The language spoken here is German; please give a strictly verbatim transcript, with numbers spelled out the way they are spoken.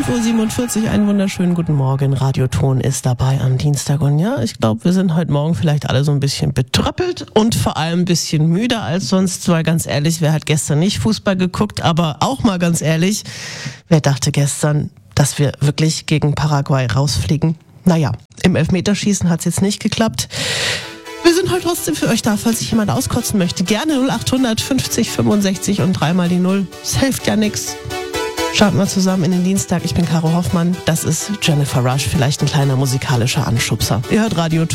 fünf Uhr siebenundvierzig, einen wunderschönen guten Morgen. Radioton ist dabei am Dienstag. Und ja, ich glaube, wir sind heute Morgen vielleicht alle so ein bisschen betröppelt und vor allem ein bisschen müder als sonst. Weil ganz ehrlich, wer hat gestern nicht Fußball geguckt? Aber auch mal ganz ehrlich, wer dachte gestern, dass wir wirklich gegen Paraguay rausfliegen? Naja, im Elfmeterschießen hat es jetzt nicht geklappt. Wir sind heute trotzdem für euch da, falls sich jemand auskotzen möchte. Gerne null achthundert fünfzig fünfundsechzig und dreimal die Null. Es hilft ja nichts. Schaut mal zusammen in den Dienstag. Ich bin Caro Hoffmann. Das ist Jennifer Rush. Vielleicht ein kleiner musikalischer Anschubser. Ihr hört Radio